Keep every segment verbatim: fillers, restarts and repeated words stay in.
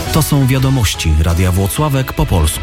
To są wiadomości Radia Włocławek po polsku.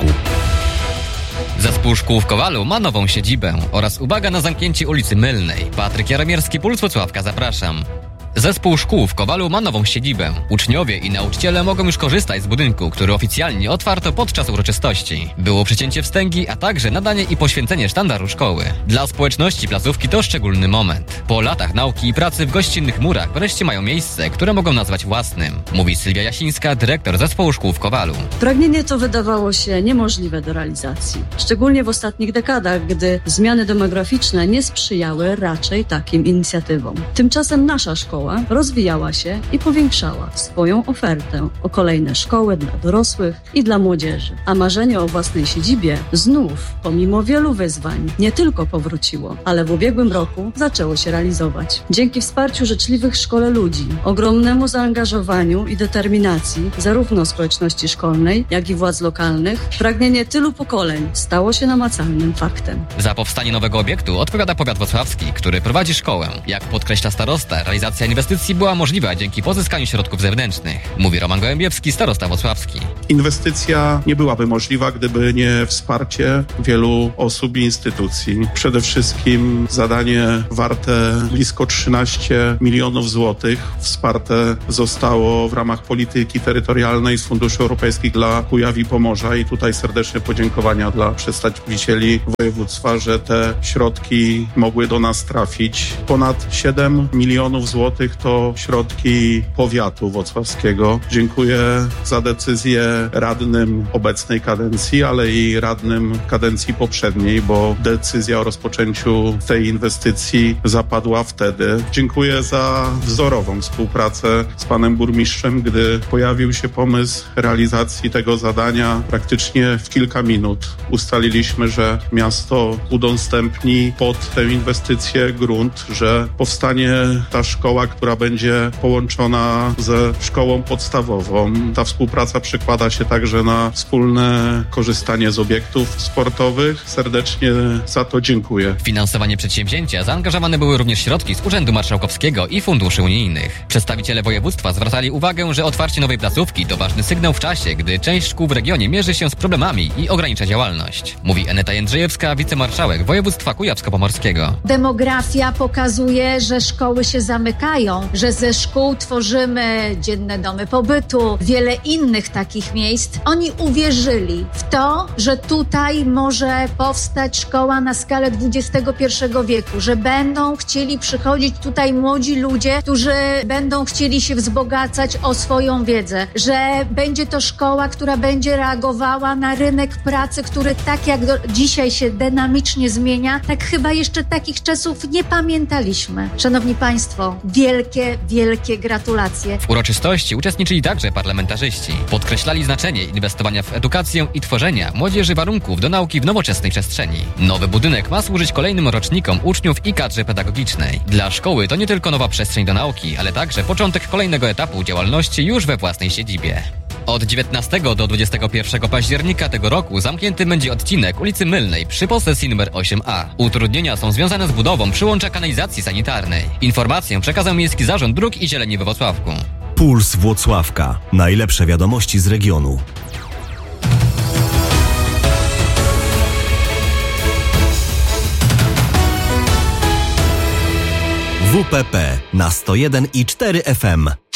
Zespół szkół w Kowalu ma nową siedzibę oraz uwaga na zamknięcie ulicy Mylnej. Patryk Jaromierski, Puls Włocławka, zapraszam. Zespół szkół w Kowalu ma nową siedzibę. Uczniowie i nauczyciele mogą już korzystać z budynku, który oficjalnie otwarto podczas uroczystości. Było przecięcie wstęgi, a także nadanie i poświęcenie sztandaru szkoły. Dla społeczności placówki to szczególny moment. Po latach nauki i pracy w gościnnych murach wreszcie mają miejsce, które mogą nazwać własnym. Mówi Sylwia Jasińska, dyrektor Zespołu Szkół w Kowalu. Pragnienie to wydawało się niemożliwe do realizacji. Szczególnie w ostatnich dekadach, gdy zmiany demograficzne nie sprzyjały raczej takim inicjatywom. Tymczasem nasza szkoła rozwijała się i powiększała swoją ofertę o kolejne szkoły dla dorosłych i dla młodzieży. A marzenie o własnej siedzibie znów, pomimo wielu wyzwań, nie tylko powróciło, ale w ubiegłym roku zaczęło się realizować. Dzięki wsparciu życzliwych w szkole ludzi, ogromnemu zaangażowaniu i determinacji zarówno społeczności szkolnej, jak i władz lokalnych, pragnienie tylu pokoleń stało się namacalnym faktem. Za powstanie nowego obiektu odpowiada powiat włocławski, który prowadzi szkołę. Jak podkreśla starosta, realizacja inwestycji była możliwa dzięki pozyskaniu środków zewnętrznych. Mówi Roman Gołębiewski, starosta włocławski. Inwestycja nie byłaby możliwa, gdyby nie wsparcie wielu osób i instytucji. Przede wszystkim zadanie warte blisko trzynaście milionów złotych wsparte zostało w ramach polityki terytorialnej z funduszy europejskich dla Kujaw i Pomorza i tutaj serdeczne podziękowania dla przedstawicieli województwa, że te środki mogły do nas trafić. Ponad siedem milionów złotych to środki powiatu włocławskiego. Dziękuję za decyzję radnym obecnej kadencji, ale i radnym kadencji poprzedniej, bo decyzja o rozpoczęciu tej inwestycji zapadła wtedy. Dziękuję za wzorową współpracę z panem burmistrzem, gdy pojawił się pomysł realizacji tego zadania. Praktycznie w kilka minut ustaliliśmy, że miasto udostępni pod tę inwestycję grunt, że powstanie ta szkoła, która będzie połączona ze szkołą podstawową. Ta współpraca przekłada się także na wspólne korzystanie z obiektów sportowych. Serdecznie za to dziękuję. W finansowanie przedsięwzięcia zaangażowane były również środki z Urzędu Marszałkowskiego i funduszy unijnych. Przedstawiciele województwa zwracali uwagę, że otwarcie nowej placówki to ważny sygnał w czasie, gdy część szkół w regionie mierzy się z problemami i ogranicza działalność. Mówi Eneta Jędrzejewska, wicemarszałek województwa kujawsko-pomorskiego. Demografia pokazuje, że szkoły się zamykają, że ze szkół tworzymy dzienne domy pobytu, wiele innych takich miejsc. Oni uwierzyli w to, że tutaj może powstać szkoła na skalę dwudziestego pierwszego wieku, że będą chcieli przychodzić tutaj młodzi ludzie, którzy będą chcieli się wzbogacać o swoją wiedzę, że będzie to szkoła, która będzie reagowała na rynek pracy, który tak jak do, dzisiaj się dynamicznie zmienia, tak chyba jeszcze takich czasów nie pamiętaliśmy. Szanowni Państwo, wielkie, wielkie gratulacje. W uroczystości uczestniczyli także parlamentarzyści. Podkreślali znaczenie inwestowania w edukację i tworzenia młodzieży warunków do nauki w nowoczesnej przestrzeni. Nowy budynek ma służyć kolejnym rocznikom uczniów i kadrze pedagogicznej. Dla szkoły to nie tylko nowa przestrzeń do nauki, ale także początek kolejnego etapu działalności już we własnej siedzibie. Od dziewiętnastego do dwudziestego pierwszego października tego roku zamknięty będzie odcinek ulicy Mylnej przy posesji numer osiem a. Utrudnienia są związane z budową przyłącza kanalizacji sanitarnej. Informację przekazał Miejski Zarząd Dróg i Zieleni we Włocławku. Puls Włocławka. Najlepsze wiadomości z regionu. W P P na sto jeden i cztery F M.